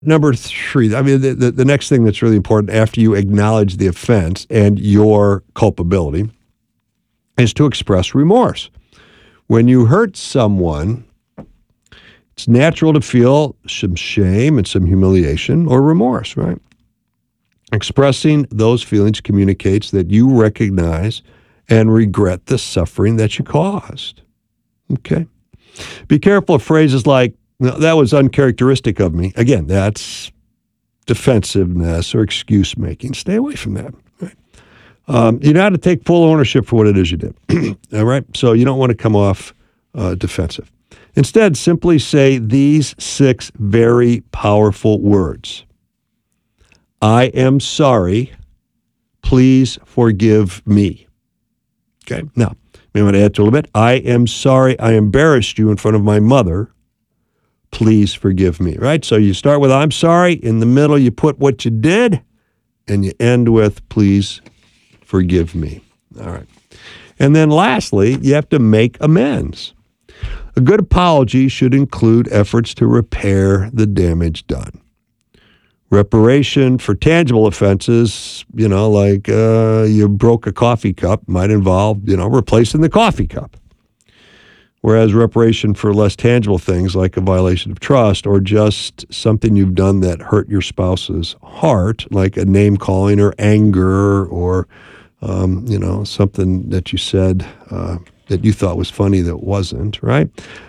Number three, I mean, the next thing that's really important after you acknowledge the offense and your culpability is to express remorse. When you hurt someone, it's natural to feel some shame and some humiliation or remorse, right? Expressing those feelings communicates that you recognize and regret the suffering that you caused. Okay? Be careful of phrases like, "No, that was uncharacteristic of me." Again, that's defensiveness or excuse making. Stay away from that. Right? You know how to take full ownership for what it is you did. All right? So you don't want to come off defensive. Instead, simply say these 6 very powerful words. I am sorry. Please forgive me. Okay? Now, we want to add to a little bit. I am sorry I embarrassed you in front of my mother. Please forgive me, right? So you start with I'm sorry. In the middle, you put what you did, and you end with please forgive me. All right. And then lastly, you have to make amends. A good apology should include efforts to repair the damage done. Reparation for tangible offenses, like you broke a coffee cup, might involve, replacing the coffee cup. Whereas reparation for less tangible things like a violation of trust or just something you've done that hurt your spouse's heart, like a name calling or anger or, something that you said that you thought was funny that wasn't, right?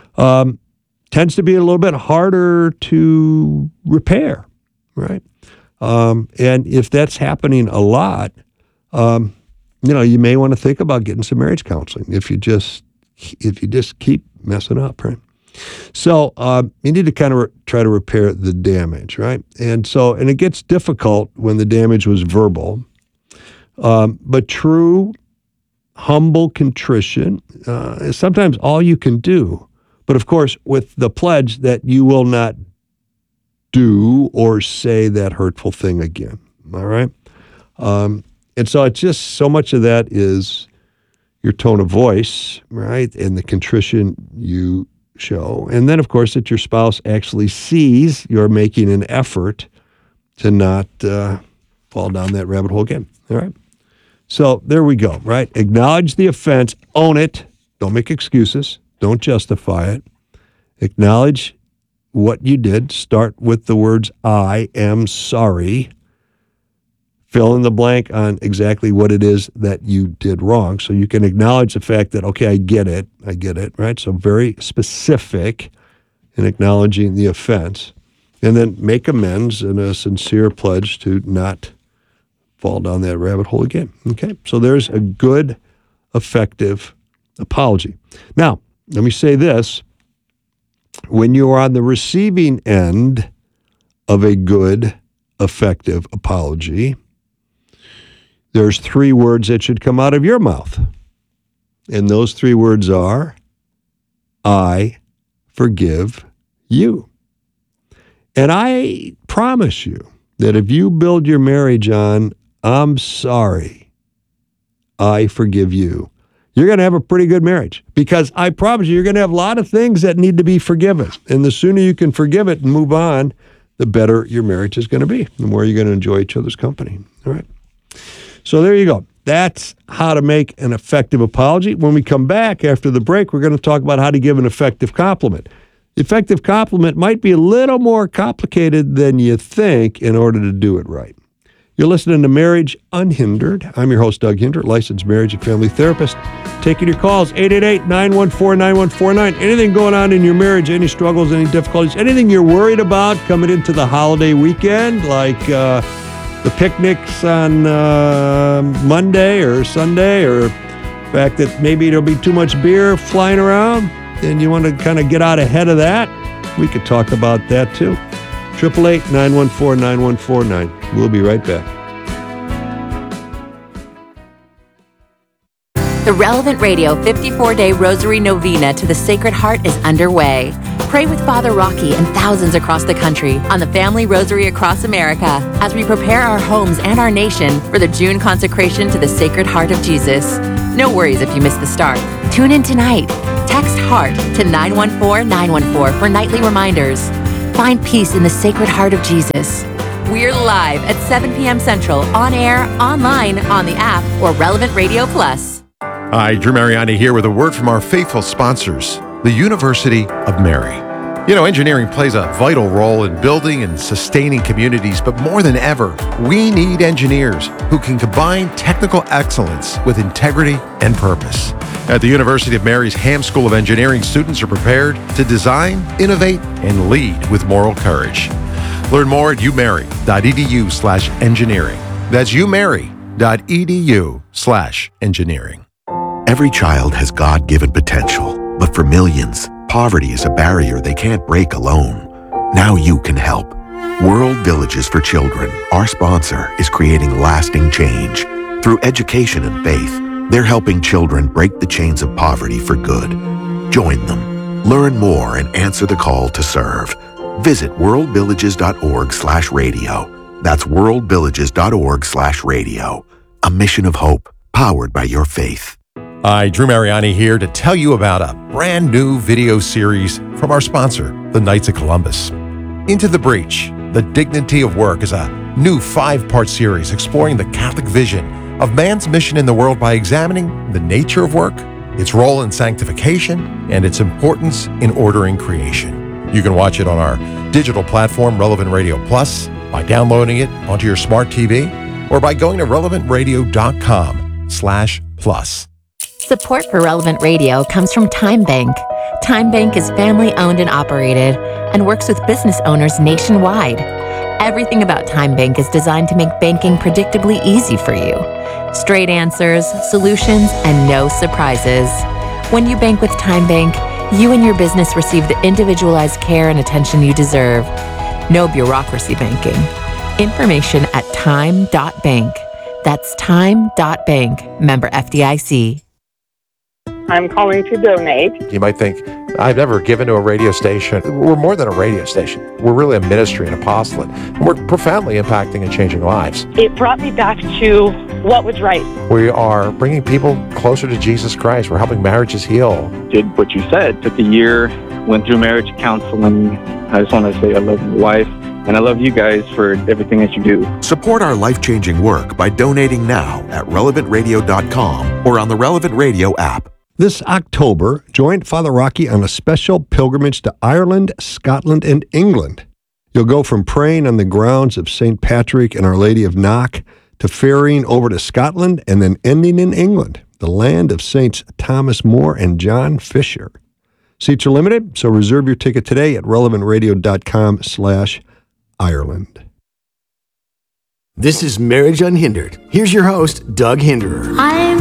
Tends to be a little bit harder to repair. Right. And if that's happening a lot, you may want to think about getting some marriage counseling if you just keep messing up. Right. So you need to kind of try to repair the damage. Right. And it gets difficult when the damage was verbal. But true, humble contrition is sometimes all you can do. But of course, with the pledge that you will not do or say that hurtful thing again. All right. And so it's just so much of that is your tone of voice, right? And the contrition you show. And then, of course, that your spouse actually sees you're making an effort to not fall down that rabbit hole again. All right. So there we go, right? Acknowledge the offense, own it. Don't make excuses. Don't justify it. Acknowledge what you did. Start with the words, I am sorry. Fill in the blank on exactly what it is that you did wrong. So you can acknowledge the fact that, okay, I get it, right? So very specific in acknowledging the offense. And then make amends in a sincere pledge to not fall down that rabbit hole again. Okay? So there's a good, effective apology. Now, let me say this. When you are on the receiving end of a good, effective apology, there's 3 words that should come out of your mouth. And those 3 words are, I forgive you. And I promise you that if you build your marriage on, I'm sorry, I forgive you, you're going to have a pretty good marriage, because I promise you're going to have a lot of things that need to be forgiven. And the sooner you can forgive it and move on, the better your marriage is going to be, the more you're going to enjoy each other's company. All right. So there you go. That's how to make an effective apology. When we come back after the break, we're going to talk about how to give an effective compliment. Effective compliment might be a little more complicated than you think in order to do it right. You're listening to Marriage Unhindered. I'm your host, Doug Hindert, licensed marriage and family therapist. Taking your calls, 888-914-9149. Anything going on in your marriage, any struggles, any difficulties, anything you're worried about coming into the holiday weekend, like the picnics on Monday or Sunday, or the fact that maybe there'll be too much beer flying around and you want to kind of get out ahead of that, we could talk about that too. 888-914-9149. We'll be right back. The Relevant Radio 54-Day Rosary Novena to the Sacred Heart is underway. Pray with Father Rocky and thousands across the country on the Family Rosary across America as we prepare our homes and our nation for the June consecration to the Sacred Heart of Jesus. No worries if you miss the start. Tune in tonight. Text HEART to 914-914 for nightly reminders. Find peace in the Sacred Heart of Jesus. We're live at 7 p.m. Central, on air, online, on the app, or Relevant Radio Plus. Hi, Drew Mariani here with a word from our faithful sponsors, the University of Mary. You know, engineering plays a vital role in building and sustaining communities, but more than ever, we need engineers who can combine technical excellence with integrity and purpose. At the University of Mary's Ham School of Engineering, students are prepared to design, innovate, and lead with moral courage. Learn more at umary.edu/engineering. That's umary.edu/engineering. Every child has God-given potential, but for millions, poverty is a barrier they can't break alone. Now you can help. World Villages for Children, our sponsor, is creating lasting change. Through education and faith, they're helping children break the chains of poverty for good. Join them. Learn more and answer the call to serve. Visit worldvillages.org/radio. That's worldvillages.org/radio. A mission of hope, powered by your faith. Hi, Drew Mariani here to tell you about a brand new video series from our sponsor, the Knights of Columbus. Into the Breach, The Dignity of Work is a new 5-part series exploring the Catholic vision of man's mission in the world by examining the nature of work, its role in sanctification, and its importance in ordering creation. You can watch it on our digital platform, Relevant Radio Plus, by downloading it onto your smart TV, or by going to relevantradio.com/plus. Support for Relevant Radio comes from Time Bank. Time Bank is family-owned and operated and works with business owners nationwide. Everything about Time Bank is designed to make banking predictably easy for you. Straight answers, solutions, and no surprises. When you bank with Time Bank, you and your business receive the individualized care and attention you deserve. No bureaucracy banking. Information at time.bank. That's time.bank. Member FDIC. I'm calling to donate. You might think, I've never given to a radio station. We're more than a radio station. We're really a ministry and apostolate. And we're profoundly impacting and changing lives. It brought me back to what was right. We are bringing people closer to Jesus Christ. We're helping marriages heal. Did what you said. Took a year, went through marriage counseling. I just want to say I love my wife, and I love you guys for everything that you do. Support our life-changing work by donating now at relevantradio.com or on the Relevant Radio app. This October, join Father Rocky on a special pilgrimage to Ireland, Scotland, and England. You'll go from praying on the grounds of St. Patrick and Our Lady of Knock to ferrying over to Scotland and then ending in England, the land of Saints Thomas More and John Fisher. Seats are limited, so reserve your ticket today at relevantradio.com/Ireland. This is Marriage Unhindered. Here's your host, Doug Hinderer. I